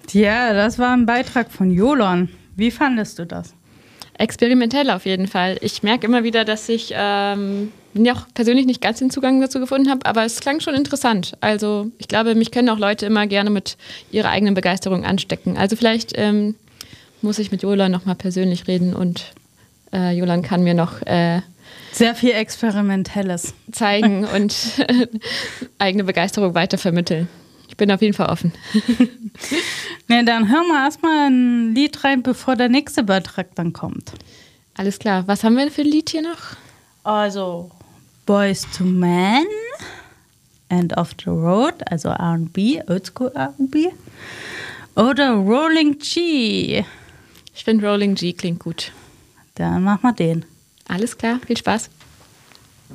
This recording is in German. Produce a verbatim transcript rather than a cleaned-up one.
Ja, das war ein Beitrag von Jolon. Wie fandest du das? Experimentell auf jeden Fall. Ich merke immer wieder, dass ich ähm, ja auch persönlich nicht ganz den Zugang dazu gefunden habe, aber es klang schon interessant. Also ich glaube, mich können auch Leute immer gerne mit ihrer eigenen Begeisterung anstecken. Also vielleicht ähm, muss ich mit Jolon nochmal persönlich reden und äh, Jolon kann mir noch äh, sehr viel Experimentelles zeigen und eigene Begeisterung weitervermitteln. Ich bin auf jeden Fall offen. Ne, dann hören wir erstmal ein Lied rein, bevor der nächste Beitrag dann kommt. Alles klar. Was haben wir für ein Lied hier noch? Also Boys to Men, End of the Road, also R and B, Oldschool R and B. Oder Rolling G. Ich finde Rolling G klingt gut. Dann machen wir den. Alles klar, viel Spaß.